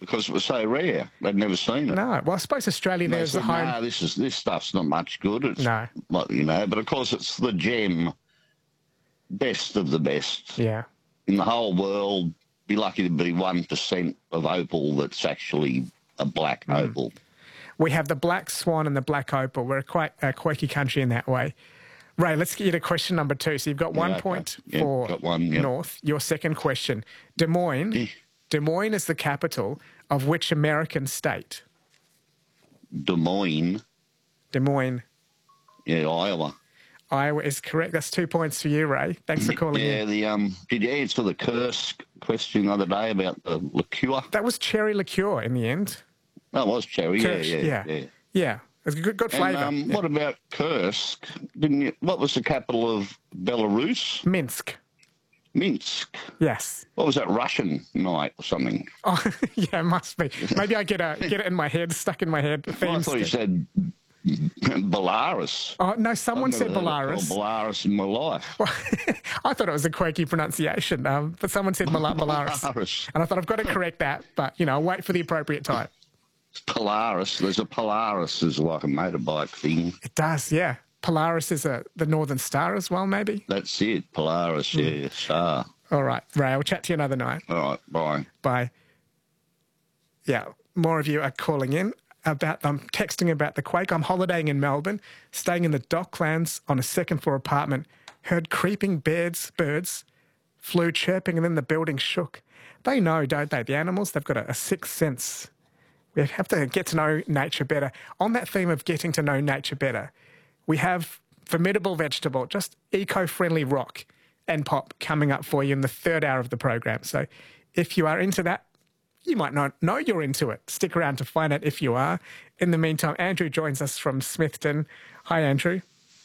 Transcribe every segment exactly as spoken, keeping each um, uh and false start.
because it was so rare. They'd never seen it. No. Well, I suppose Australia And they there's the said, home. no, this, is, this stuff's not much good. It's, No. like, you know, but of course it's the gem, best of the best. Yeah. In the whole world, be lucky to be one percent of opal that's actually a black Mm. opal. We have the black swan and the black opal. We're quite a quirky country in that way. Ray, let's get you to question number two. So you've got one Yeah, okay. point Yeah, for got one, yeah. North. Your second question. Des Moines. Eh. Des Moines is the capital of which American state? Des Moines, Des Moines. yeah, Iowa. Iowa is correct. That's two points for you, Ray. Thanks for calling Yeah, in. the um, did you answer the curse question the other day about the liqueur? That was cherry liqueur in the end. That was cherry. Kirsch, yeah, yeah, yeah. yeah. Yeah. It's good, good flavour. And um, Yeah. what about Kursk? Didn't you? What was the capital of Belarus? Minsk. Minsk. Yes. What was that, Russian night or something? Oh, yeah, it must be. Maybe I get a, get it in my head, stuck in my head. The I theme thought you stick. said Belarus. Oh, no, someone I've said never heard it Belarus. called Belarus in my life. Well, I thought it was a quirky pronunciation, um, but someone said Mala- Belarus. Belarus. And I thought I've got to correct that, but, you know, I'll wait for the appropriate time. Polaris. There's a Polaris is like a motorbike thing. It does, yeah. Polaris is a, the Northern Star as well, maybe? That's it. Polaris, yeah. Star. All right, Ray, I'll chat to you another night. All right, bye. Bye. Yeah, more of you are calling in about, I'm texting about the quake. I'm holidaying in Melbourne, staying in the Docklands on a second floor apartment, heard creeping birds, birds, flew chirping, and then the building shook. They know, don't they? The animals, they've got a, a sixth sense. We have to get to know nature better. On that theme of getting to know nature better, we have Formidable Vegetable, just eco-friendly rock and pop coming up for you in the third hour of the program. So if you are into that, you might not know you're into it. Stick around to find out if you are. In the meantime, Andrew joins us from Smithton. Hi, Andrew.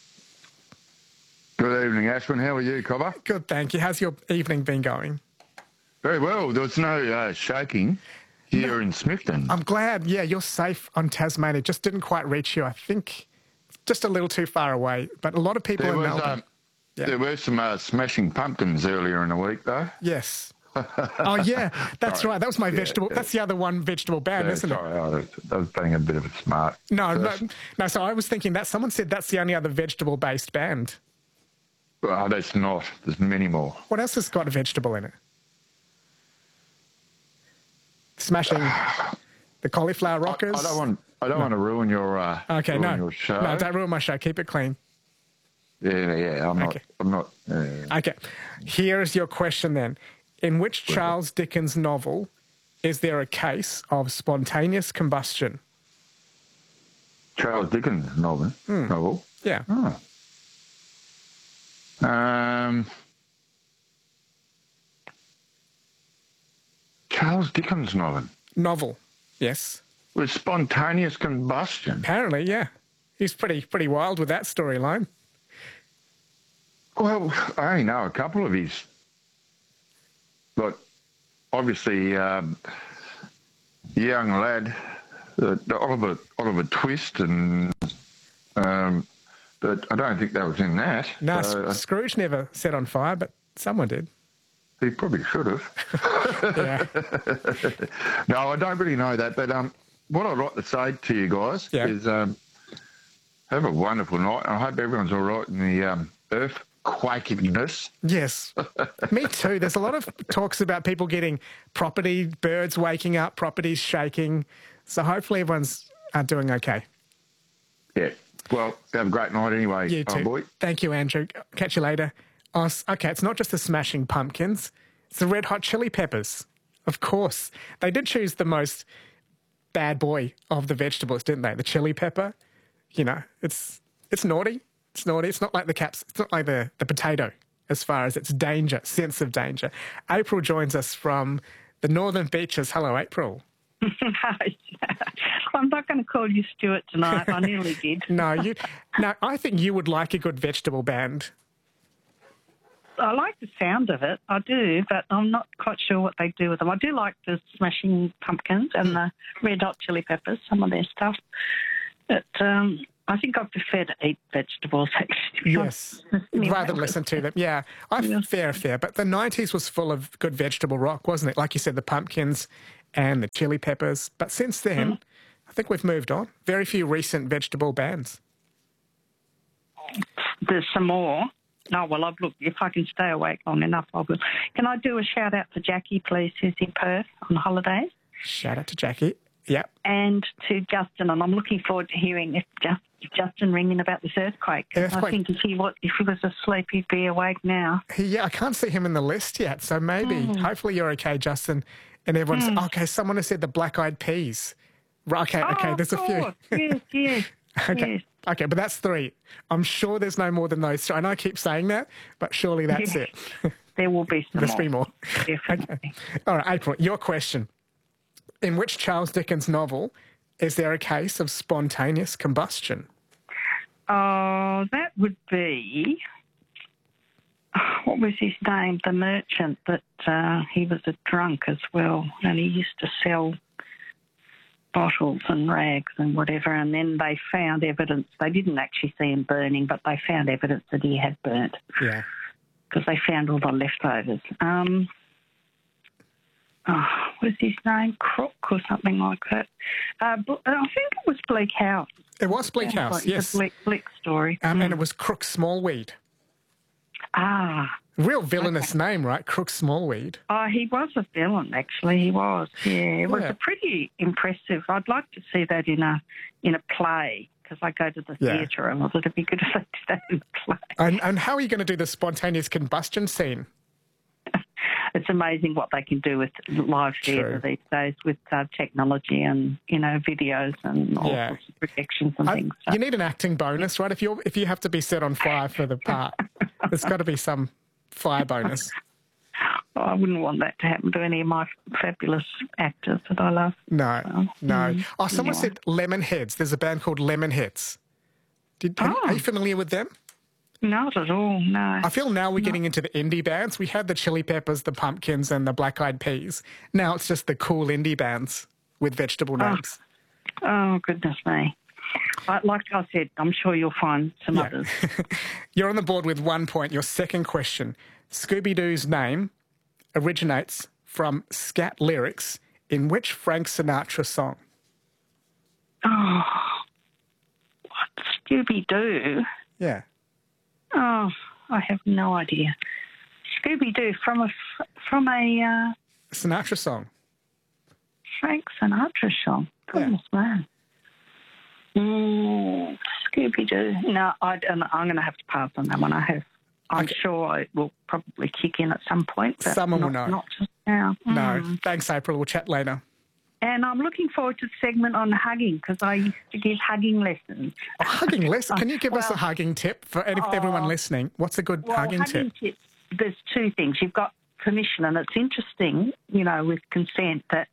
Good evening, Ashwin. How are you, Cobber? Good, thank you. How's your evening been going? Very well. There was no uh, shaking here no. in Smithton. I'm glad. Yeah, you're safe on Tasmania. Just didn't quite reach you. I think just a little too far away. But a lot of people there in was, Melbourne. Um, yeah. There were some uh, smashing pumpkins earlier in the week, though. Yes. Oh, yeah, that's Sorry. right. That was my Yeah, vegetable. yeah. That's the other one vegetable band, Yeah, isn't sorry, it? I was, I was being a bit of a smart. No, no, person. no. So I was thinking that someone said that's the only other vegetable-based band. Well, that's not. There's many more. What else has got a vegetable in it? Smashing the Cauliflower Rockers. I, I don't want. I don't No. want to ruin your. Uh, Okay, ruin no, Your show. no, don't ruin my show. Keep it clean. Yeah, yeah. I'm not. Okay. I'm not. Uh, Okay, here is your question then. In which Charles Dickens novel is there a case of spontaneous combustion? Charles Dickens novel. Hmm. Novel. Yeah. Oh. Um. Charles Dickens novel Novel. Yes. with spontaneous combustion. Apparently, yeah. He's pretty pretty wild with that storyline. Well, I only know a couple of his. But obviously, um, young lad, uh, the Oliver Oliver Twist, and um, but I don't think that was in that. No, So, uh, Scrooge never set on fire, but someone did. he probably should have. Yeah. No, I don't really know that. But um, what I'd like to say to you guys Yeah. is um, have a wonderful night. I hope everyone's all right in the um, earthquakiness. Yes. Me too. There's a lot of talks about people getting property, birds waking up, properties shaking. So hopefully everyone's uh, doing okay. Yeah. Well, have a great night anyway, You too. oh boy. Thank you, Andrew. Catch you later. Oh, s- okay, it's not just the Smashing Pumpkins. It's the Red Hot Chili Peppers. Of course. They did choose the most bad boy of the vegetables, didn't they? The chili pepper. You know, it's it's naughty. It's naughty. It's not like the caps. It's not like the, the potato as far as its danger, sense of danger. April joins us from the Northern Beaches. Hello, April. Hi. I'm not going to call you Stuart tonight. I nearly did. No, you. No, I think you would like a good vegetable band. I like the sound of it. I do, but I'm not quite sure what they do with them. I do like the Smashing Pumpkins and the Red Hot Chili Peppers, some of their stuff. But um, I think I prefer to eat vegetables, actually. Yes, rather than listen to them. Yeah, I Yeah. fair, fair. But the nineties was full of good vegetable rock, wasn't it? Like you said, the Pumpkins and the Chili Peppers. But since then, mm. I think we've moved on. Very few recent vegetable bands. There's some more. No, well, I've looked. If I can stay awake long enough, I will. Can I do a shout out to Jackie, please, who's in Perth on holidays? Shout out to Jackie. Yep. And to Justin, and I'm looking forward to hearing if, Just, if Justin ringing about this earthquake. earthquake. I think if he, was, if he was asleep, he'd be awake now. He, yeah, I can't see him in the list yet, so maybe. Mm. Hopefully you're okay, Justin. And everyone's, mm. okay, someone has said the black-eyed peas. Okay, oh, okay, there's a few. Yes, yes. okay. Yes. Okay, but that's three. I'm sure there's no more than those three. I know I keep saying that, but surely that's yes. it. There will be some There's more. be more. Definitely. Okay. All right, April, your question. In which Charles Dickens novel is there a case of spontaneous combustion? Oh, that would be... What was his name? The merchant that uh, he was a drunk as well, and he used to sell bottles and rags and whatever, and then they found evidence. They didn't actually see him burning, but they found evidence that he had burnt. Yeah. Because they found all the leftovers. Um, oh, what was his name? Crook or something like that. Uh, I think it was Bleak House. It was Bleak House, like yes. The Bleak, Bleak story. Um, mm. And it was Crook Smallweed. Ah. Real villainous okay. name, right? Crook Smallweed. Oh, he was a villain, actually. He was. Yeah, it was yeah. a pretty impressive. I'd like to see that in a in a play, because I go to the yeah. theatre, and it'd be good if I did that in a play. And, and how are you going to do the spontaneous combustion scene? It's amazing what they can do with live theatre these days with uh, technology and, you know, videos and all yeah. sorts of projections and I, things. So. You need an acting bonus, right? If you if you have to be set on fire for the part, there's got to be some fire bonus. Oh, I wouldn't want that to happen to any of my fabulous actors that I love. No, so, no. Mm, oh, someone anyway. said Lemonheads. There's a band called Lemonheads. Did, oh. Are you familiar with them? Not at all, no. I feel now we're getting into the indie bands. We had the Chili Peppers, the Pumpkins, and the Black Eyed Peas. Now it's just the cool indie bands with vegetable names. Oh, oh goodness me. I, like I said, I'm sure you'll find some yeah. others. You're on the board with one point. Your second question. Scooby-Doo's name originates from scat lyrics in which Frank Sinatra song? Oh, what? Scooby-Doo? Yeah. Oh, I have no idea. Scooby-Doo from a from a uh, Sinatra song. Frank Sinatra song. Goodness yeah. man. Mm, Scooby-Doo. No, I, I'm going to have to pass on that one. I have. I'm okay. sure it will probably kick in at some point. But Someone not, will know. Not just now. No. Mm. Thanks, April. We'll chat later. And I'm looking forward to the segment on hugging, because I used to give hugging lessons. Oh, hugging lesson? Can you give well, us a hugging tip for any, oh, everyone listening? What's a good well, hugging, hugging tip? tips, there's two things. You've got permission, and it's interesting, you know, with consent, that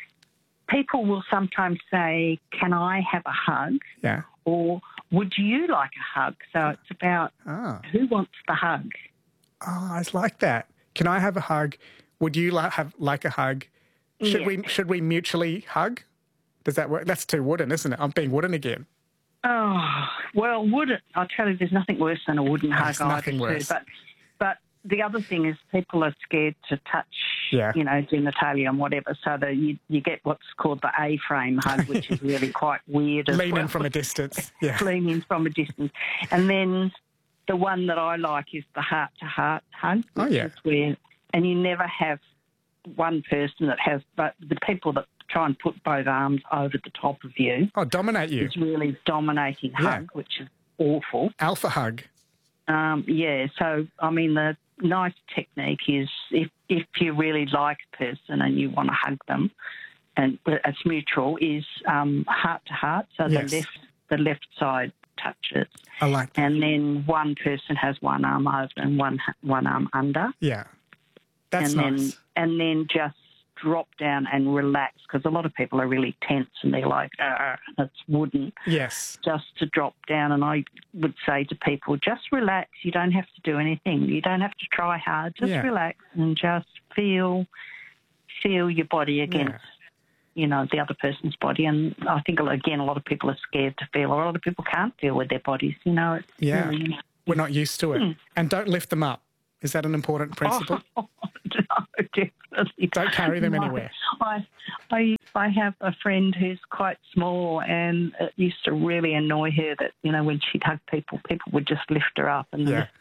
people will sometimes say, can I have a hug? Yeah. Or would you like a hug? So it's about oh. who wants the hug. Oh, I like that. Can I have a hug? Would you like have like a hug? Should yeah. we should we mutually hug? Does that work? That's too wooden, isn't it? I'm being wooden again. Oh, well, wooden. I'll tell you, there's nothing worse than a wooden hug. There's nothing either, worse. Too. But, but the other thing is people are scared to touch, yeah. you know, genitalia and whatever, so that you, you get what's called the A-frame hug, which is really quite weird. Lean well. in from a distance. Yeah. Lean in from a distance. And then the one that I like is the heart-to-heart hug. Oh, yeah. Is where, and you never have one person that has, but the people that try and put both arms over the top of you. Oh, dominate you. It's really dominating yeah. hug, which is awful. Alpha hug. Um, yeah, so, I mean, the nice technique is if, if you really like a person and you want to hug them, and it's mutual, is um, heart to heart, so yes. the left the left side touches. I like that. And then one person has one arm over and one one arm under. Yeah. That's and nice. Then, and then just drop down and relax, because a lot of people are really tense and they're like, ah, it's wooden. Yes. Just to drop down, and I would say to people, just relax. You don't have to do anything. You don't have to try hard. Just yeah. relax and just feel feel your body against, yeah. you know, the other person's body. And I think, again, a lot of people are scared to feel, or a lot of people can't feel with their bodies, you know. It's yeah. really, we're not used to it. Mm. And don't lift them up. Is that an important principle? Oh, no, definitely. Don't carry them no. anywhere. I, I, I have a friend who's quite small, and it used to really annoy her that, you know, when she'd hug people, people would just lift her up. And Yeah.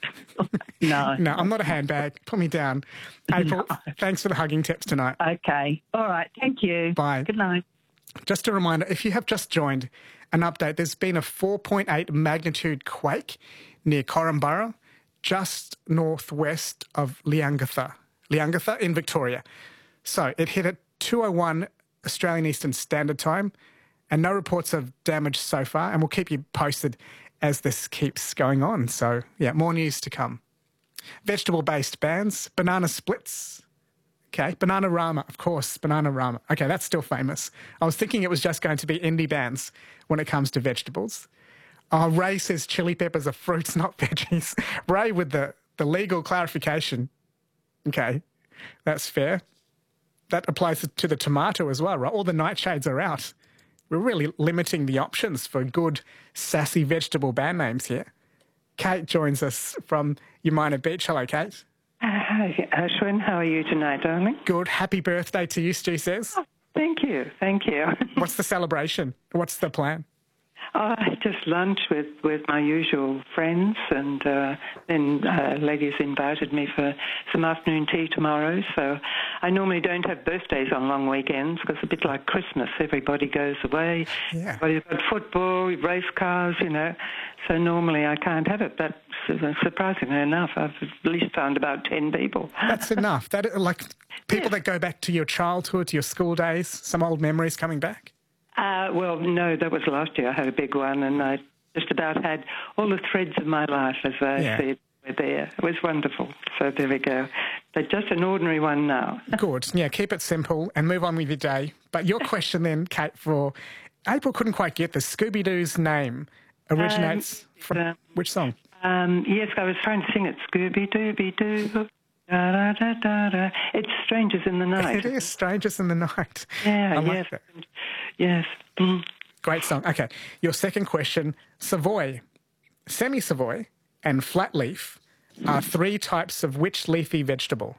no. No, I'm not a handbag. Put me down. April, No. thanks for the hugging tips tonight. Okay. All right. Thank you. Bye. Good night. Just a reminder, if you have just joined, an update, there's been a four point eight magnitude quake near Korumburra, just northwest of Leongatha, Leongatha in Victoria. So it hit at two oh one Australian Eastern Standard Time, and no reports of damage so far, and we'll keep you posted as this keeps going on. So, yeah, more news to come. Vegetable-based bands, Banana Splits. Okay, Bananarama, of course, Bananarama. Okay, that's still famous. I was thinking it was just going to be indie bands when it comes to vegetables. Oh, Ray says chili peppers are fruits, not veggies. Ray with the, the legal clarification. Okay, that's fair. That applies to the tomato as well, right? All the nightshades are out. We're really limiting the options for good, sassy vegetable band names here. Kate joins us from Umina Beach. Hello, Kate. Uh, hi, Ashwin. How are you tonight, darling? Good. Happy birthday to you, Stu says. Oh, thank you. Thank you. What's the celebration? What's the plan? Oh, just lunch with, with my usual friends, and uh, then uh, ladies invited me for some afternoon tea tomorrow. So I normally don't have birthdays on long weekends because it's a bit like Christmas. Everybody goes away. Yeah. Everybody's got football, race cars, you know. So normally I can't have it, but surprisingly enough, I've at least found about ten people. That's enough. That like people Yeah. that go back to your childhood, to your school days, some old memories coming back. Uh, well, no, that was last year. I had a big one, and I just about had all the threads of my life, as I Yeah. said, were there. It was wonderful. So there we go. But just an ordinary one now. Good. Yeah, keep it simple and move on with your day. But your question then, Kate, for April couldn't quite get the Scooby-Doo's name originates Um, from uh, which song? Um, yes, I was trying to sing it. Scooby-Dooby-Doo. Da, da, da, da, da. It's Strangers in the Night. It is Strangers in the Night. Yeah, I like yes. that. Yes. Mm. Great song. Okay, your second question, Savoy, semi-Savoy and flat leaf are three types of which leafy vegetable?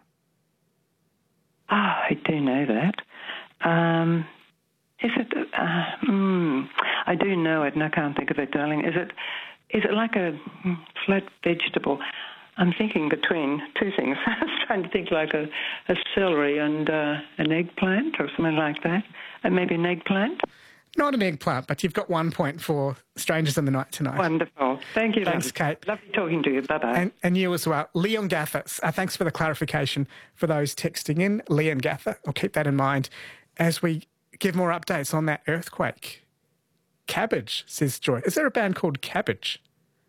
Ah, I do know that. Um, is it? Uh, mm, I do know it, and I can't think of it, darling. Is it? Is it like a mm, flat vegetable? I'm thinking between two things. I was trying to think like a, a celery and uh, an eggplant or something like that, and maybe an eggplant. Not an eggplant, but you've got one point for Strangers in the Night tonight. Wonderful. Thank you. Thanks, lovely. Kate. Lovely talking to you. Bye-bye. And, and you as well. Leon Gather, uh, thanks for the clarification for those texting in. Leon Gather, I'll keep that in mind as we give more updates on that earthquake. Cabbage, says Joy. Is there a band called Cabbage?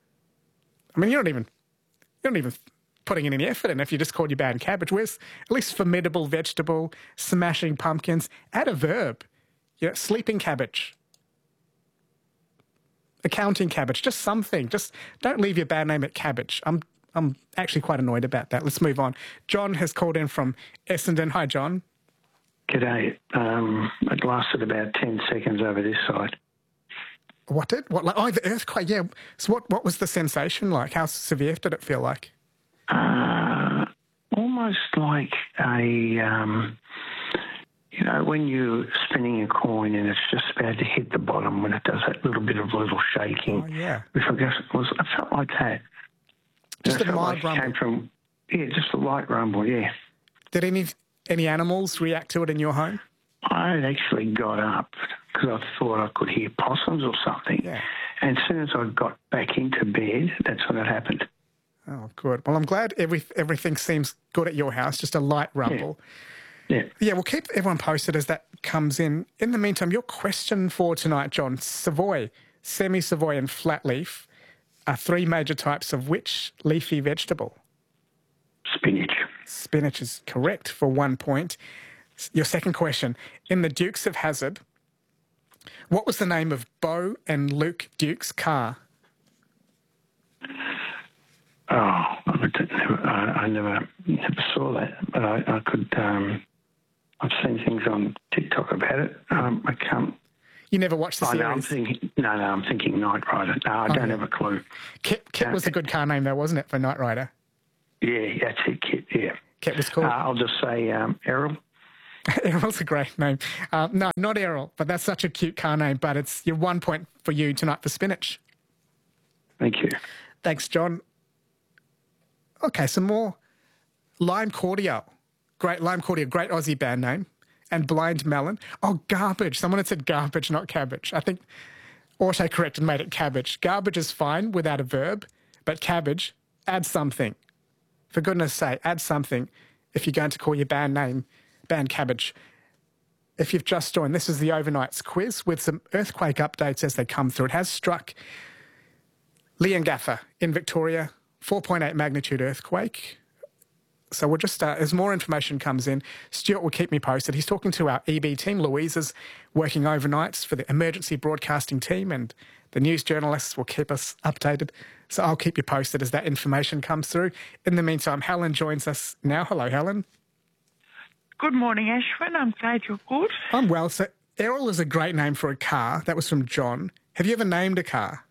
I mean, you don't even, you're not even putting in any effort in if you just called your band Cabbage. Where's at least formidable vegetable, smashing pumpkins? Add a verb. You know, sleeping cabbage. Accounting cabbage, just something. Just don't leave your band name at Cabbage. I'm I'm actually quite annoyed about that. Let's move on. John has called in from Essendon. Hi, John. G'day. Um, it lasted about ten seconds over this side. What did? What? Like, oh, the earthquake. Yeah. So what? What was the sensation like? How severe did it feel like? Uh, almost like a, um, you know, when you're spinning a coin and it's just about to hit the bottom when it does that little bit of little shaking. Oh, yeah. Which I guess it was, it felt like that. Just And it a felt mild like it rumble. Came from, yeah, just a light rumble, yeah. Did any any animals react to it in your home? I had actually got up because I thought I could hear possums or something. Yeah. And as soon as I got back into bed, that's when it happened. Oh, good. Well, I'm glad every, everything seems good at your house. Just a light rumble. Yeah. Yeah, we'll keep everyone posted as that comes in. In the meantime, your question for tonight, John, Savoy, semi-Savoy and flat leaf are three major types of which leafy vegetable? Spinach. Spinach is correct for one point. Your second question, in the Dukes of Hazzard, what was the name of Bo and Luke Duke's car? Oh, I, didn't- never, I, I never never saw that, but I, I could. Um, I've seen things on TikTok about it. Um, I can't. You never watched the Oh, no, I'm series. thinking. No, no, I'm thinking Knight Rider. No, I Oh, don't yeah. have a clue. Kit, Kit was a good car name though, wasn't it, for Knight Rider? Yeah, that's it, Kit. Yeah. Kit was cool. Uh, I'll just say um, Errol. Errol's a great name. Uh, no, not Errol, but that's such a cute car name. But it's your one point for you tonight for spinach. Thank you. Thanks, John. Okay, some more. Lime Cordial. Great, Lime Cordial, great Aussie band name. And Blind Melon. Oh, garbage. Someone had said garbage, not cabbage. I think autocorrect and made it cabbage. Garbage is fine without a verb, but cabbage, add something. For goodness sake, add something if you're going to call your band name band Cabbage. If you've just joined, this is the Overnights quiz with some earthquake updates as they come through. It has struck Leongatha in Victoria, four point eight magnitude earthquake. So we'll just, uh, as more information comes in, Stuart will keep me posted. He's talking to our E B team. Louise is working overnights for the emergency broadcasting team, and the news journalists will keep us updated. So I'll keep you posted as that information comes through. In the meantime, Helen joins us now. Hello, Helen. Good morning, Ashwin. I'm glad you're good. I'm well. So Errol is a great name for a car. That was from John. Have you ever named a car?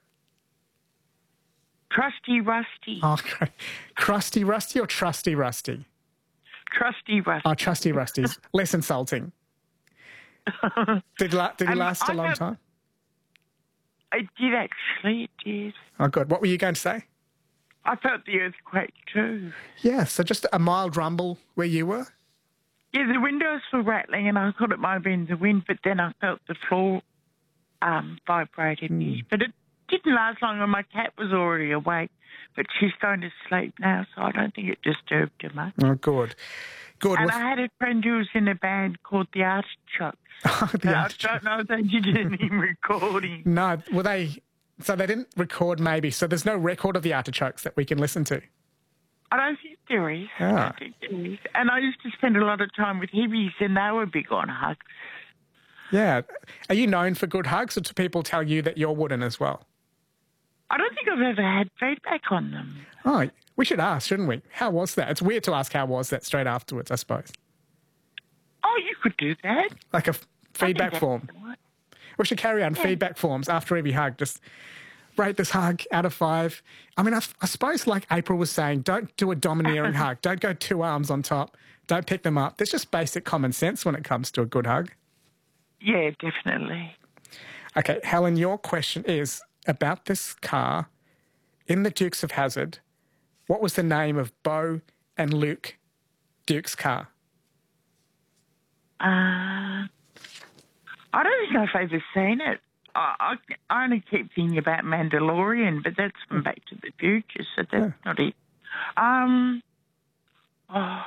Trusty Rusty. Oh, great. Crusty Rusty or Trusty Rusty? Trusty Rusty. Oh, Trusty Rusty's less insulting. Did, la- did he Um, last a I long don't- time? It did actually, it did. Oh, good. What were you going to say? I felt the earthquake too. Yeah, so just a mild rumble where you were? Yeah, the windows were rattling and I thought it might have been the wind, but then I felt the floor um, vibrated. Mm. But it didn't last long and my cat was already awake, but she's going to sleep now, so I don't think it disturbed her much. Oh, good. Good. And Well, I had a friend who was in a band called the Artichokes. the But I Artichokes. don't know if they did any recording. No, were they... So they didn't record maybe, so there's no record of the Artichokes that we can listen to. I don't think there is. I Ah. don't think there is. And I used to spend a lot of time with hippies and they were big on hugs. Yeah. Are you known for good hugs, or do people tell you that you're wooden as well? I don't think I've ever had feedback on them. Oh, we should ask, shouldn't we? How was that? It's weird to ask how was that straight afterwards, I suppose. Oh, you could do that. Like a f- feedback I think form. that's all right. We should carry on feedback forms after every hug. Just rate this hug out of five. I mean, I, I suppose like April was saying, don't do a domineering hug. Don't go two arms on top. Don't pick them up. There's just basic common sense when it comes to a good hug. Yeah, definitely. Okay, Helen, your question is about this car in the Dukes of Hazzard. What was the name of Bo and Luke Duke's car? Uh, I don't know if I've ever seen it. I, I, I only keep thinking about Mandalorian, but that's from Back to the Future, so that's Yeah. not it. Um, oh,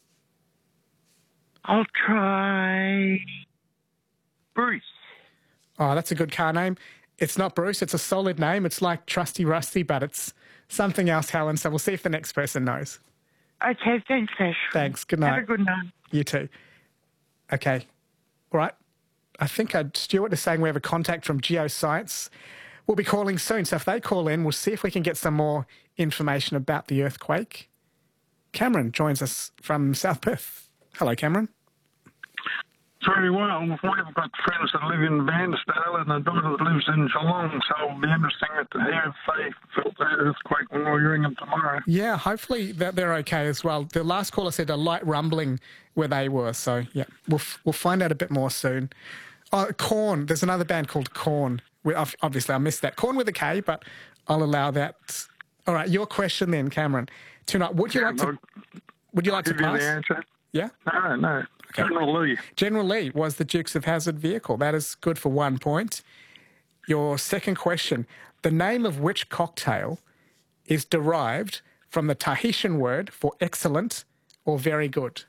I'll try Bruce. Oh, that's a good car name. It's not Bruce. It's a solid name. It's like Trusty Rusty, but it's something else, Helen. So we'll see if the next person knows. Okay, thanks, Ash. Thanks. Good Have night. a good night. You too. Okay. All right. I think uh, Stuart is saying we have a contact from Geoscience. We'll be calling soon. So if they call in, we'll see if we can get some more information about the earthquake. Cameron joins us from South Perth. Hello, Cameron. Very well. We've got friends that live in Bairnsdale and a daughter that lives in Geelong, so it'll be interesting to hear if they felt the earthquake when we ring them tomorrow. Yeah, hopefully that they're okay as well. The last caller said a light rumbling where they were. So, yeah, we'll, we'll find out a bit more soon. Oh, Korn. There's another band called Korn. We, obviously, I missed that. Korn with a K, but I'll allow that. All right, your question then, Cameron. Tonight, would you Yeah, like to... I'll Would you like to give you pass? the answer. Yeah? No, no. General Lee. General Lee was the Dukes of Hazzard vehicle. That is good for one point. Your second question. The name of which cocktail is derived from the Tahitian word for excellent or very good?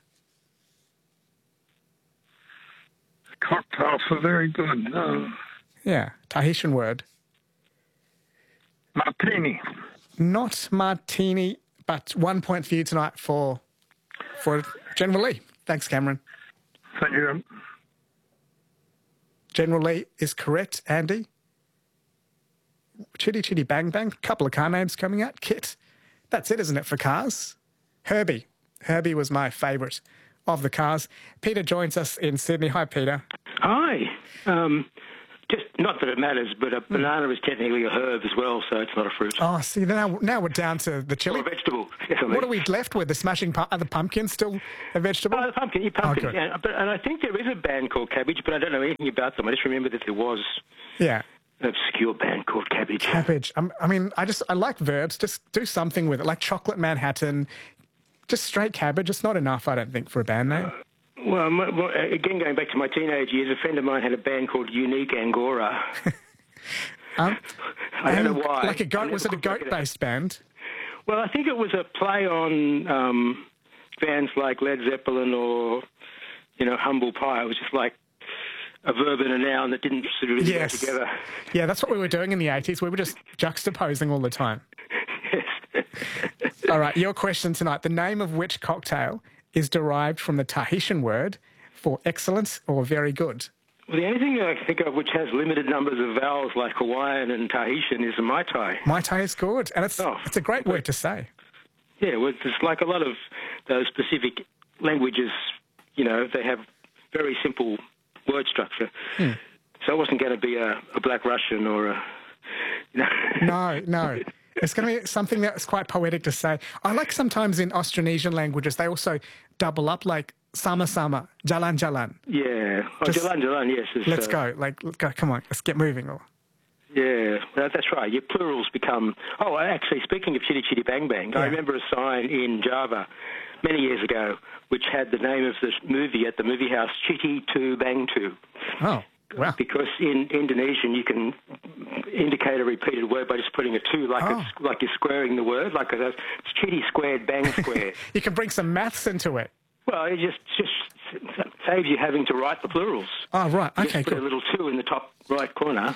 Cocktails are very good. Uh, Yeah, Tahitian word. martini. Not martini, but one point for you tonight for, for General Lee. Thanks, Cameron. Thank you. General Lee is correct, Andy. Chitty Chitty Bang Bang, couple of car names coming out. Kit, that's it, isn't it, for cars? Herbie. Herbie was my favourite of the cars. Peter joins us in Sydney. Hi, Peter. Hi. Um, Just not that it matters, but a banana is technically a herb as well, so it's not a fruit. Oh, see, now, now we're down to the chili. Or a vegetable. Yes, I mean. What are we left with? The smashing pu- are the pumpkins still a vegetable? Oh, the pumpkin, yeah, pumpkin. Oh, good. yeah, but, and I think there is a band called Cabbage, but I don't know anything about them. I just remember that there was Yeah. an obscure band called Cabbage. Cabbage. Um, I mean, I just I like verbs. Just do something with it, like chocolate Manhattan. Just straight cabbage. It's not enough, I don't think, for a band name. Well, my, well, again, going back to my teenage years, a friend of mine had a band called Unique Angora. um, I don't know why. Like a I goat? never Was it a could work out. goat-based band? Well, I think it was a play on um, bands like Led Zeppelin or, you know, Humble Pie. It was just like a verb and a noun that didn't sort of really Yes. go together. Yeah, that's what we were doing in the eighties. We were just juxtaposing all the time. Yes. All right, your question tonight. The name of which cocktail is derived from the Tahitian word for excellent or very good? Well, the only thing that I can think of which has limited numbers of vowels like Hawaiian and Tahitian is a Mai Tai. Mai Tai is good, and it's Oh. it's a great word to say. Yeah, well, it's like a lot of those specific languages, you know, they have very simple word structure. Hmm. So it wasn't going to be a, a Black Russian or a... You know. No, no. It's going to be something that's quite poetic to say. I like sometimes in Austronesian languages, they also double up like sama sama, jalan jalan. Yeah. Oh, Just- Jalan Jalan, yes. is, Let's uh, go. Like, let's go. Come on, let's get moving. Or Yeah, well, that's right. Your plurals become... Oh, actually, speaking of Chitty Chitty Bang Bang, Yeah. I remember a sign in Java many years ago which had the name of the movie at the movie house, Chitty to Bang to. oh, wow. Because in Indonesian you can indicate a repeated word by just putting a two, like Oh. it's like you're squaring the word, like it's Chitty squared, Bang squared. You can bring some maths into it. Well, it just just saves you having to write the plurals. Oh, right. You Okay, just put a good. little two in the top right corner,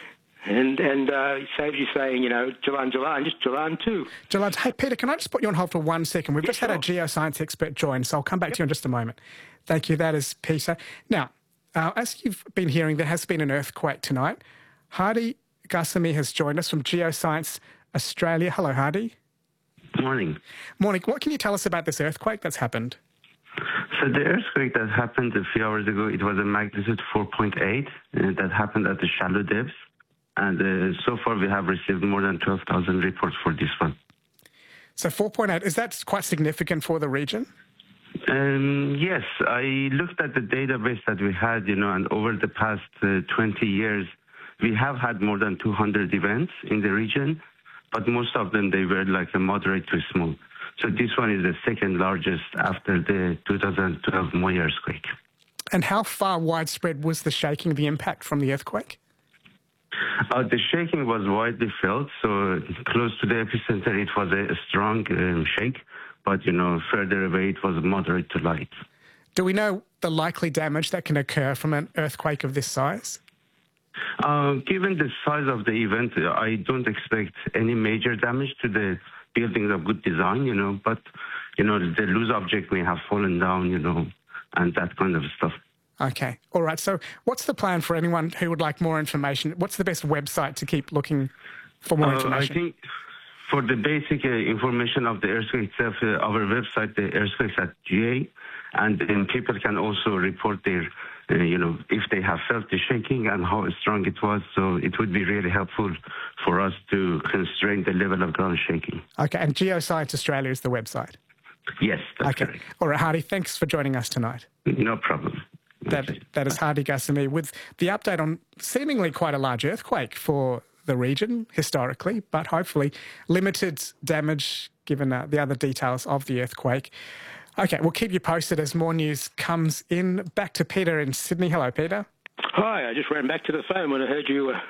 and and uh, it saves you saying, you know, Jalan Jalan, just Jalan two. Jalan, hey, Peter, can I just put you on hold for one second? We've Yeah, just had a geoscience expert join, so I'll come back to you in just a moment. Thank you. That is Peter. Now, uh, as you've been hearing, there has been an earthquake tonight. Hardy Gassamy has joined us from Geoscience Australia. Hello, Hardy. Morning. Morning. What can you tell us about this earthquake that's happened? So the earthquake that happened a few hours ago, it was a magnitude four point eight uh, that happened at the shallow depths. And uh, so far we have received more than twelve thousand reports for this one. So four point eight, is that quite significant for the region? Um, yes, I looked at the database that we had, you know, and over the past uh, twenty years, we have had more than two hundred events in the region, but most of them, they were like a moderate to small. So this one is the second largest after the two thousand twelve Moi earthquake. And how far widespread was the shaking, the impact from the earthquake? Uh, the shaking was widely felt, so close to the epicenter it was a, a strong um, shake, but, you know, further away it was moderate to light. Do we know the likely damage that can occur from an earthquake of this size? Uh, given the size of the event, uh, I don't expect any major damage to the buildings of good design, you know, but, you know, the loose object may have fallen down, you know, and that kind of stuff. Okay. All right. So what's the plan for anyone who would like more information? What's the best website to keep looking for more Uh, I information? think for the basic uh, information of the earthquake itself, uh, our website, the earthquakes at G A, and then people can also report their, uh, you know, if they have felt the shaking and how strong it was. So it would be really helpful for us to constrain the level of ground shaking. Okay. And Geoscience Australia is the website. Yes, that's Okay. correct. All right, Hardy, thanks for joining us tonight. No problem. That, that is Hardy Gassamy with the update on seemingly quite a large earthquake for the region historically, but hopefully limited damage given uh, the other details of the earthquake. Okay, we'll keep you posted as more news comes in. Back to Peter in Sydney. Hello, Peter. Hi, I just ran back to the phone when I heard you... Uh,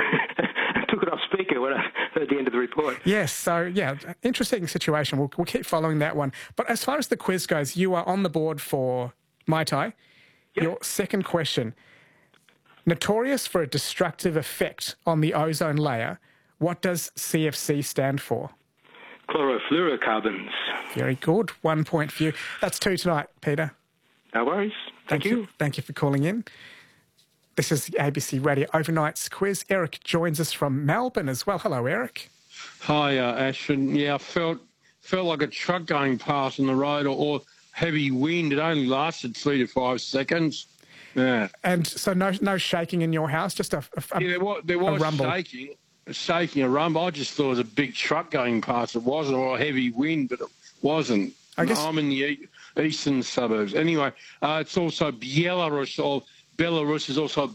took it off speaker when I heard the end of the report. Yes, so yeah, interesting situation. We'll, we'll keep following that one. But as far as the quiz goes, you are on the board for Mai Tai. Yep. Your second question. Notorious for a destructive effect on the ozone layer, what does C F C stand for? Chlorofluorocarbons. Very good. One point for you. That's two tonight, Peter. No worries. Thank, you. Thank you for calling in. This is the A B C Radio Overnight's quiz. Eric joins us from Melbourne as well. Hello, Eric. Hi, uh, Ashton. Yeah, I felt felt like a truck going past on the road or, or heavy wind. It only lasted three to five seconds. Yeah. And so no no shaking in your house, just a, a, Yeah, there was, there a was rumble. shaking, shaking a rumble. I just thought it was a big truck going past. It wasn't, or a heavy wind, but it wasn't. I guess- I'm in the e- eastern suburbs. Anyway, uh, it's also Belarus, or Belarus is also